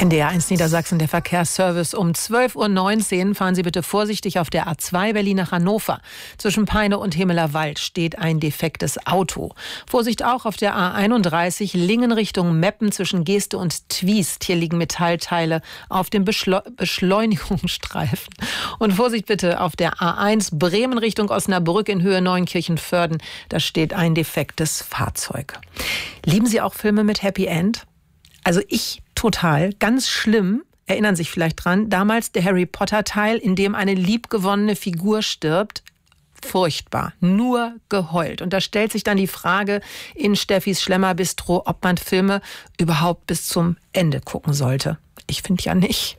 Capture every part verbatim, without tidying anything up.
N D R eins Niedersachsen, der Verkehrsservice. Um zwölf Uhr neunzehn fahren Sie bitte vorsichtig auf der A zwei Berlin nach Hannover. Zwischen Peine und Hemeler Wald steht ein defektes Auto. Vorsicht auch auf der A einunddreißig Lingen Richtung Meppen zwischen Geeste und Twiest. Hier liegen Metallteile auf dem Beschleu- Beschleunigungsstreifen. Und Vorsicht bitte auf der A eins Bremen Richtung Osnabrück in Höhe Neunkirchen-Vörden. Da steht ein defektes Fahrzeug. Lieben Sie auch Filme mit Happy End? Also ich total, ganz schlimm, erinnern sich vielleicht dran, damals der Harry Potter Teil, in dem eine liebgewonnene Figur stirbt. Furchtbar, nur geheult. Und da stellt sich dann die Frage in Steffis Schlemmerbistro, ob man Filme überhaupt bis zum Ende gucken sollte. Ich finde ja nicht.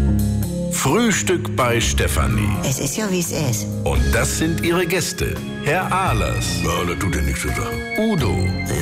Frühstück bei Stefanie. Es ist ja, wie es ist. Und das sind ihre Gäste. Herr Ahlers. Ja, das tut ja nichts zu sagen. Udo.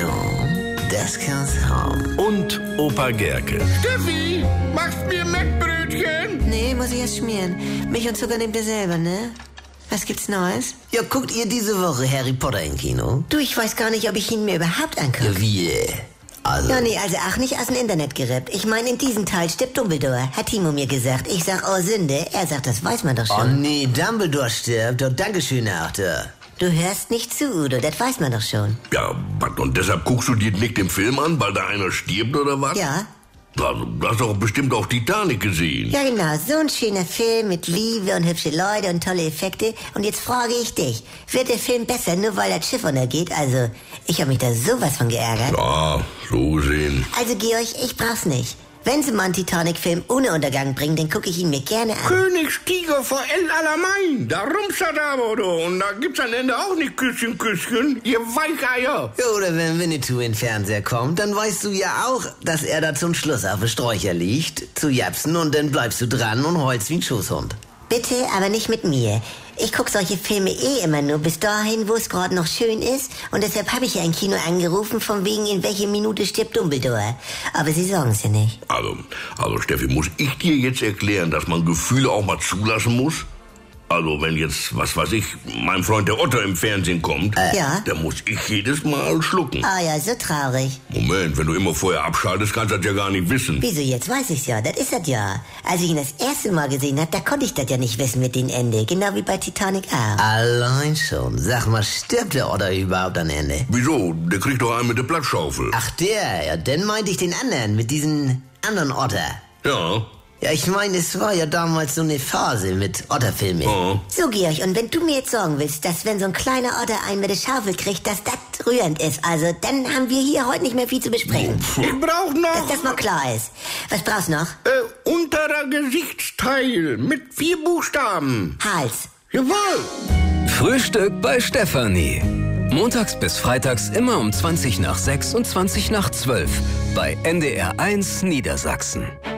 Ja, das kann's haben. Und Opa Gerke. Steffi, machst mir Mettbrötchen? Nee, muss ich erst schmieren. Milch und Zucker nehmt ihr selber, ne? Was gibt's Neues? Ja, guckt ihr diese Woche Harry Potter im Kino? Du, ich weiß gar nicht, ob ich ihn mir überhaupt angucke. Ja, wie? Also. Ja, nee, also auch nicht aus dem Internet gerippt. Ich meine, in diesem Teil stirbt Dumbledore, hat Timo mir gesagt. Ich sag, oh Sünde. Er sagt, das weiß man doch Oh schon. nee, Dumbledore stirbt. Oh, Dankeschön, Achter. Du hörst nicht zu, Udo, das weiß man doch schon. Ja, was, und deshalb guckst du dir nicht den Film an, weil da einer stirbt oder was? Ja. Also, du hast doch bestimmt auch Titanic gesehen. Ja, genau. So ein schöner Film mit Liebe und hübsche Leute und tolle Effekte. Und jetzt frage ich dich, wird der Film besser, nur weil das Schiff untergeht? Also, ich habe mich da sowas von geärgert. Ja, so gesehen. Also, Georg, ich brauch's nicht. Wenn Sie mal einen Titanic-Film ohne Untergang bringen, dann gucke ich ihn mir gerne an. Königstiger vor El Alamein, da rumstert aber, du. Und da gibt's am Ende auch nicht Küsschen, Küsschen, ihr Weicheier. Ja, oder wenn Winnetou in den Fernseher kommt, dann weißt du ja auch, dass er da zum Schluss auf den Sträucher liegt, zu japsen, und dann bleibst du dran und heulst wie ein Schoßhund. Bitte, aber nicht mit mir. Ich gucke solche Filme eh immer nur bis dahin, wo es gerade noch schön ist. Und deshalb habe ich ja ein Kino angerufen, von wegen, in welche Minute stirbt Dumbledore. Aber Sie sagen es ja nicht. Also, also Steffi, muss ich dir jetzt erklären, dass man Gefühle auch mal zulassen muss? Also, wenn jetzt, was weiß ich, mein Freund der Otto im Fernsehen kommt, Äh, ja? dann muss ich jedes Mal schlucken. Ah ja, so traurig. Moment, wenn du immer vorher abschaltest, kannst du das ja gar nicht wissen. Wieso, jetzt weiß ich's ja, das ist das ja. Als ich ihn das erste Mal gesehen hab, da konnte ich das ja nicht wissen mit dem Ende. Genau wie bei Titanic auch. Allein schon. Sag mal, stirbt der Otter überhaupt am Ende? Wieso? Der kriegt doch einen mit der Platzschaufel. Ach der, ja, dann meinte ich den anderen, mit diesen anderen Otter. Ja. Ja, ich meine, es war ja damals so eine Phase mit Otterfilmen. Oh. So, Georg, und wenn du mir jetzt sagen willst, dass wenn so ein kleiner Otter einen mit der Schaufel kriegt, dass das rührend ist, also dann haben wir hier heute nicht mehr viel zu besprechen. Ich brauch noch... Dass das mal klar ist. Was brauchst du noch? Äh, unterer Gesichtsteil mit vier Buchstaben. Hals. Jawohl. Frühstück bei Stefanie. Montags bis freitags immer um zwanzig nach sechs und zwanzig nach zwölf bei N D R eins Niedersachsen.